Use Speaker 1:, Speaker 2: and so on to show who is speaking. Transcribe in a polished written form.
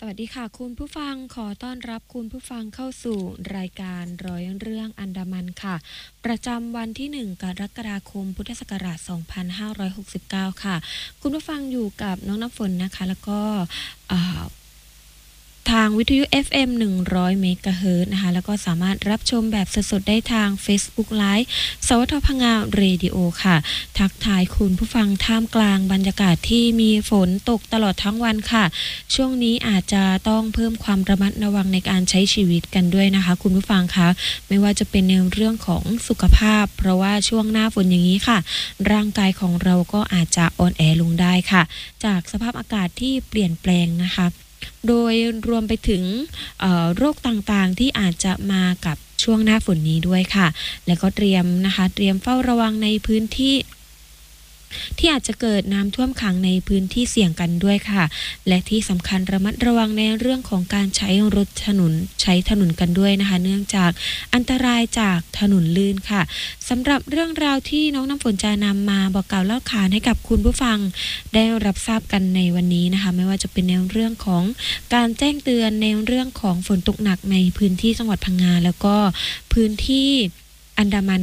Speaker 1: วัสดีค่ะคุณผู้ฟังขอต้อนรับคุณผู้ฟังเข้าสู่รายการร้อยเรื่องอันดามันค่ะประจำวันที่1กรกฎาคมพุทธศักราช2569ค่ะคุณผู้ฟังอยู่กับน้องน้ำฝนนะคะแล้วก็อ่าทางวิทยุ FM 100เมกะเฮิรตซ์นะคะแล้วก็สามารถรับชมแบบสดๆได้ทาง Facebook Live สวทพงาเรดิโอค่ะทักทายคุณผู้ฟังท่ามกลางบรรยากาศที่มีฝนตกตลอดทั้งวันค่ะช่วงนี้อาจจะต้องเพิ่มความระมัดระวังในการใช้ชีวิตกันด้วยนะคะคุณผู้ฟังคะไม่ว่าจะเป็นในเรื่องของสุขภาพเพราะว่าช่วงหน้าฝนอย่างนี้ค่ะร่างกายของเราก็อาจจะอ่อนแอลงได้ค่ะจากสภาพอากาศที่เปลี่ยนแปลงนะคะโดยรวมไปถึงโรคต่างๆที่อาจจะมากับช่วงหน้าฝนนี้ด้วยค่ะและก็เตรียมเฝ้าระวังในพื้นที่ที่อาจจะเกิดน้ำท่วมขังในพื้นที่เสี่ยงกันด้วยค่ะและที่สำคัญระมัดระวังในเรื่องของการใช้รถใช้ถนนกันด้วยนะคะเนื่องจากอันตรายจากถนนลื่นค่ะสำหรับเรื่องราวที่น้องน้ำฝนจะนำมาบอกกล่าวเล่าขานให้กับคุณผู้ฟังได้รับทราบกันในวันนี้นะคะไม่ว่าจะเป็นในเรื่องของการแจ้งเตือนในเรื่องของฝนตกหนักในพื้นที่จังหวัดพังงาแล้วก็พื้นที่อันดามัน